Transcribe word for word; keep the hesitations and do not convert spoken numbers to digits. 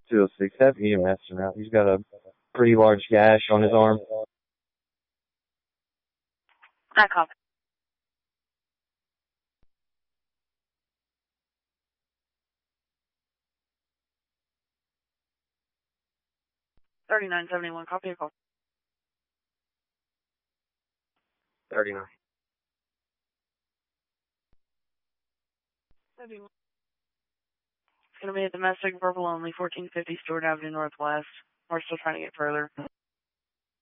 two oh six, have E M S around. He's got a pretty large gash on his arm. I copy. thirty-nine seventy-one, copy a call. thirty-nine. seventy-one. It's going to be a domestic, verbal only, fourteen fifty Stewart Avenue Northwest. We're still trying to get further.